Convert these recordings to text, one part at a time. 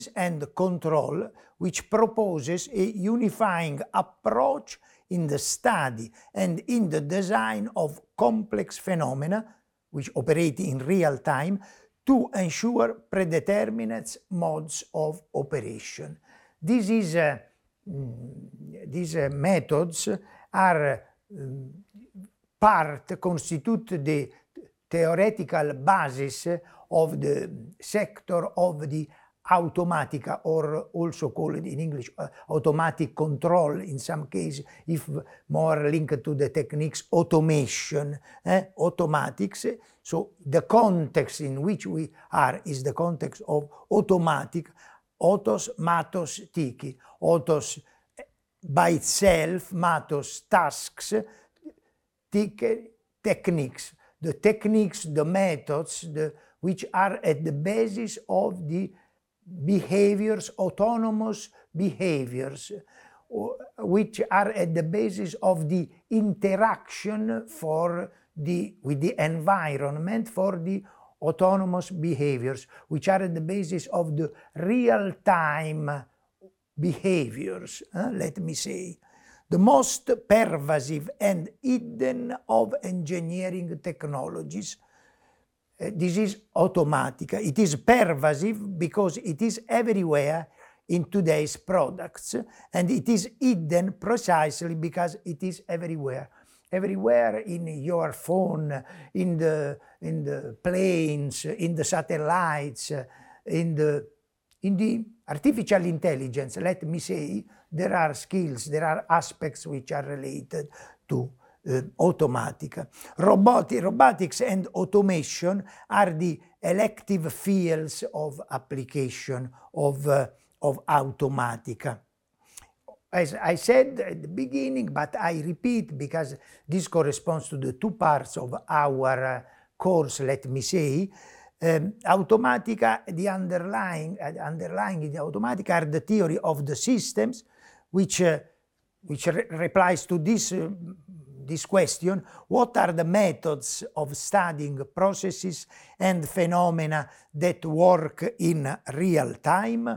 and control, which proposes a unifying approach in the study and in the design of complex phenomena, which operate in real time, to ensure predeterminate modes of operation. These methods are constitute the theoretical basis of the sector of the automatica, or also called in English automatic control in some cases, if more linked to the techniques automation, automatics. So the context in which we are is the context of automatic, autos, matos, tiki, autos by itself, matos, tasks, tiki, techniques. The techniques, the methods, which are at the basis of the behaviors, autonomous behaviors, which are at the basis of the interaction with the environment for the autonomous behaviors, which are at the basis of the real-time behaviors, let me say. The most pervasive and hidden of engineering technologies. This is automatica. It is pervasive because it is everywhere in today's products, and it is hidden precisely because it is everywhere. Everywhere in your phone, in the planes, in the satellites, in the artificial intelligence, let me say, there are skills, there are aspects which are related to automatica. Robotics and automation are the elective fields of application of automatica. As I said at the beginning, but I repeat because this corresponds to the two parts of our course, let me say, automatica, the underlying the automatica are the theory of the systems, which replies to this question: what are the methods of studying processes and phenomena that work in real time?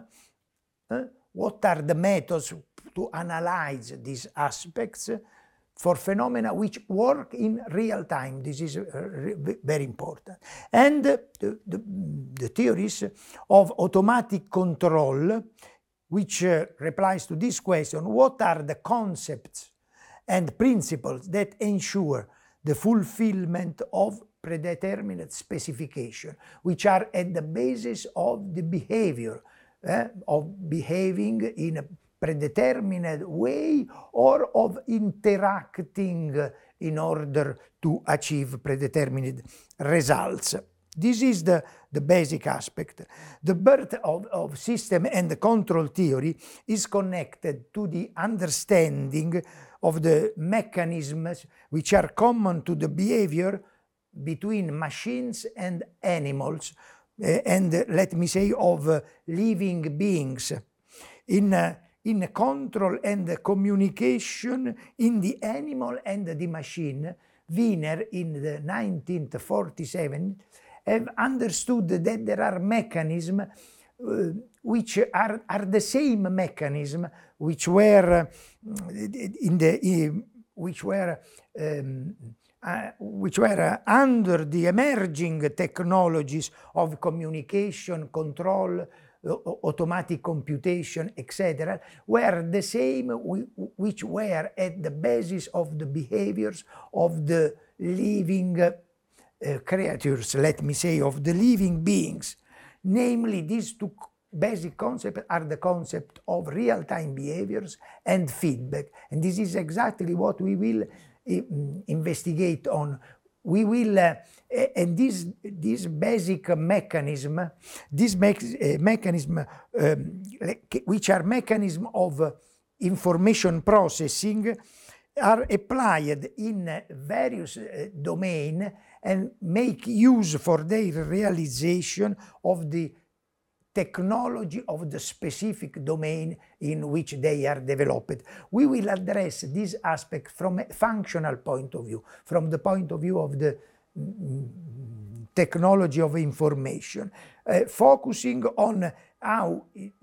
What are the methods to analyze these aspects for phenomena which work in real time? This is very important. And the theories of automatic control, which replies to this question: what are the concepts and principles that ensure the fulfillment of predetermined specification, which are at the basis of the behavior, of behaving in a predetermined way or of interacting in order to achieve predetermined results. This is the basic aspect. The birth of system and control theory is connected to the understanding of the mechanisms which are common to the behavior between machines and animals, and let me say of living beings. In control and communication in the animal and the machine, Wiener in the 1947 have understood that there are mechanisms which are the same mechanism which were under the emerging technologies of communication, control, automatic computation, etc., were the same which were at the basis of the behaviors of the living creatures, let me say, of the living beings. Namely, these two basic concepts are the concept of real-time behaviors and feedback. And this is exactly what we will investigate on. We will, and this basic mechanism, which are mechanisms of information processing, are applied in various domains and make use for their realization of the technology of the specific domain in which they are developed. We will address this aspect from a functional point of view, from the point of view of the technology of information, focusing on how